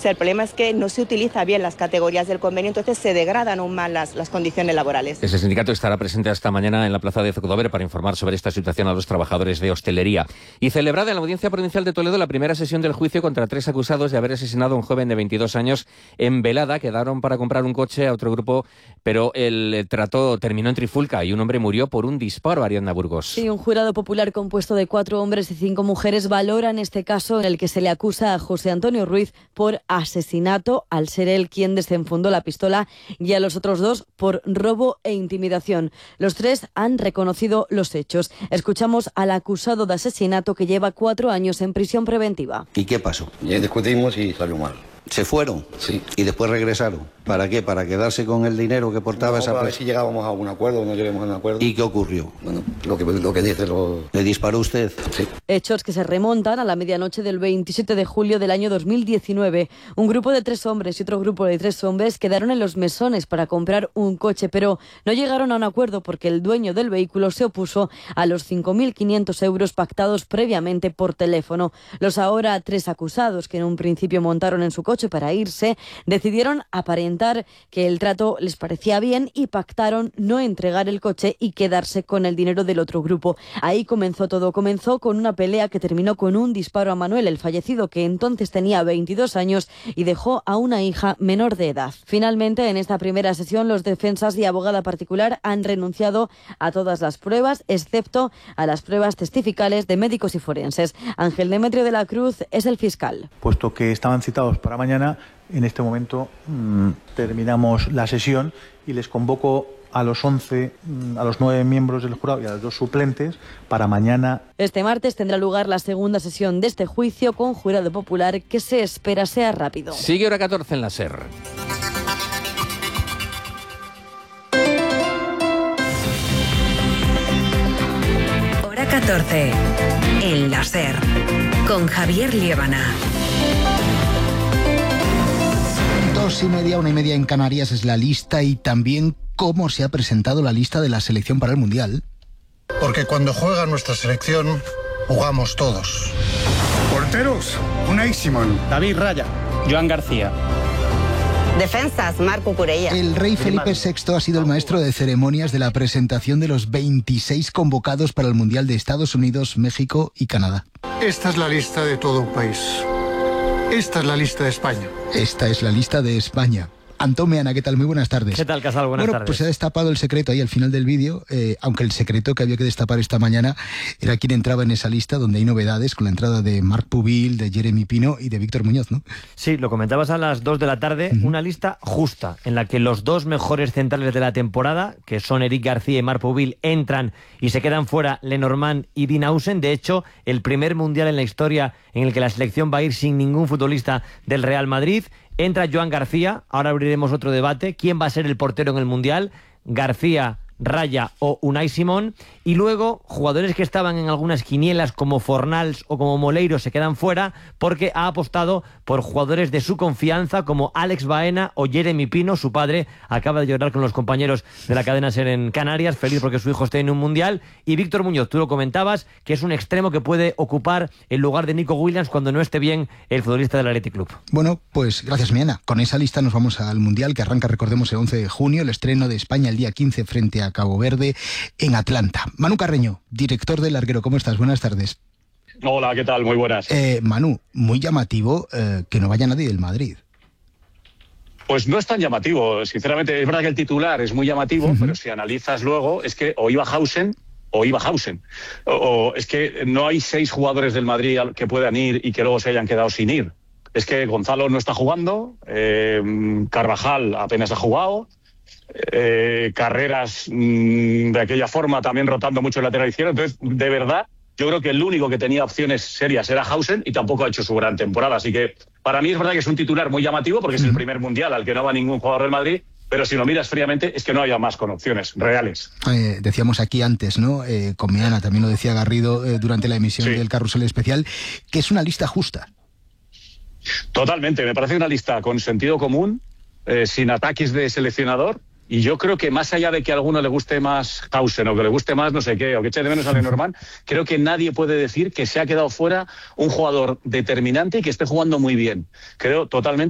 sea, el problema es que no se utiliza bien las categorías del convenio, entonces se degradan aún más las condiciones laborales. Ese sindicato estará presente esta mañana en la plaza de Zocodover para informar sobre esta situación a los trabajadores de hostelería. Y celebrada en la Audiencia Provincial de Toledo la primera sesión del juicio contra 3 acusados de haber asesinado a un joven de 22 años en Velada. Quedaron para comprar un coche a otro grupo, pero el trato terminó en trifulca y un hombre murió por un disparo. Ariadna Burgos. Sí, un jurado popular compuesto de 4 hombres y 5 mujeres valora en este caso en el que se le acusa a José Antonio Ruiz por asesinato, al ser él quien desenfundó la pistola, y a los otros 2 por robo e intimidación. Los 3 han reconocido los hechos. Escuchamos al acusado de asesinato, que lleva 4 años en prisión preventiva. ¿Y qué pasó? Ya discutimos y salió mal. ¿Se fueron? Sí. ¿Y después regresaron? ¿Para qué? ¿Para quedarse con el dinero que portaba esa persona? A ver si llegábamos a un acuerdo o no lleguemos a un acuerdo. ¿Y qué ocurrió? Bueno, lo que dice lo... ¿Le disparó usted? Sí. Hechos que se remontan a la medianoche del 27 de julio del año 2019. Un grupo de 3 hombres y otro grupo de 3 hombres quedaron en Los Mesones para comprar un coche, pero no llegaron a un acuerdo porque el dueño del vehículo se opuso a los 5.500 euros pactados previamente por teléfono. Los ahora 3 acusados, que en un principio montaron en su coche para irse, decidieron aparentar que el trato les parecía bien y pactaron no entregar el coche y quedarse con el dinero del otro grupo. Ahí comenzó todo. Comenzó con una pelea que terminó con un disparo a Manuel, el fallecido, que entonces tenía 22 años y dejó a una hija menor de edad. Finalmente, en esta primera sesión, los defensas y abogada particular han renunciado a todas las pruebas, excepto a las pruebas testificales de médicos y forenses. Ángel Demetrio de la Cruz es el fiscal. Puesto que estaban citados para mañana, en este momento terminamos la sesión y les convoco a los 9 miembros del jurado y a los 2 suplentes para mañana. Este martes tendrá lugar la segunda sesión de este juicio con jurado popular, que se espera sea rápido. Sigue hora 14 en la SER. Hora 14 en la SER con Javier Liébana. 2:30, 1:30 en Canarias es la lista, y también cómo se ha presentado la lista de la selección para el Mundial. Porque cuando juega nuestra selección, jugamos todos. Porteros: Unai Simón, David Raya, Joan García. Defensas: Marco Curella. El rey Felipe VI ha sido el maestro de ceremonias de la presentación de los 26 convocados para el Mundial de Estados Unidos, México y Canadá. Esta es la lista de todo un país. Esta es la lista de España. Esta es la lista de España. Antón Meana, ¿qué tal? Muy buenas tardes. ¿Qué tal, Casal? Buenas tardes. Pues se ha destapado el secreto ahí al final del vídeo, aunque el secreto que había que destapar esta mañana era quién entraba en esa lista, donde hay novedades con la entrada de Marc Pubil, de Jeremy Pino y de Víctor Muñoz, ¿no? Sí, lo comentabas a las 2 de la tarde, una lista justa, en la que los 2 mejores centrales de la temporada, que son Eric García y Marc Pubil, entran y se quedan fuera Lenormand y Dean Howsen. De hecho, el primer mundial en la historia en el que la selección va a ir sin ningún futbolista del Real Madrid. Entra Joan García, ahora abriremos otro debate. ¿Quién va a ser el portero en el Mundial? García, Raya o Unai Simón. Y luego, jugadores que estaban en algunas quinielas como Fornals o como Moleiro se quedan fuera, porque ha apostado por jugadores de su confianza como Alex Baena o Jeremy Pino. Su padre acaba de llorar con los compañeros de la cadena SER en Canarias, feliz porque su hijo esté en un Mundial. Y Víctor Muñoz, tú lo comentabas, que es un extremo que puede ocupar el lugar de Nico Williams cuando no esté bien el futbolista del Athletic Club. Bueno, pues gracias, Miana. Con esa lista nos vamos al Mundial, que arranca, recordemos, el 11 de junio, el estreno de España el día 15 frente a Cabo Verde en Atlanta. Manu Carreño, director del Larguero, ¿cómo estás? Buenas tardes. Hola, ¿qué tal? Muy buenas. Manu, muy llamativo que no vaya nadie del Madrid. Pues no es tan llamativo, sinceramente. Es verdad que el titular es muy llamativo, pero si analizas luego, es que o iba Hausen o iba Hausen. O es que no hay 6 jugadores del Madrid que puedan ir y que luego se hayan quedado sin ir. Es que Gonzalo no está jugando, Carvajal apenas ha jugado, Carreras de aquella forma también rotando mucho el lateral izquierdo. Entonces, de verdad, yo creo que el único que tenía opciones serias era Hausen y tampoco ha hecho su gran temporada. Así que para mí es verdad que es un titular muy llamativo porque es el primer Mundial al que no va ningún jugador del Madrid. Pero si lo miras fríamente, es que no haya más con opciones reales. Decíamos aquí antes, ¿no? Con Miana, también lo decía Garrido durante la emisión del Carrusel Especial, que es una lista justa. Totalmente, me parece una lista con sentido común, sin ataques de seleccionador. Y yo creo que más allá de que a alguno le guste más Hausen o que le guste más no sé qué, o que eche de menos a Lenormand, creo que nadie puede decir que se ha quedado fuera un jugador determinante y que esté jugando muy bien. Creo totalmente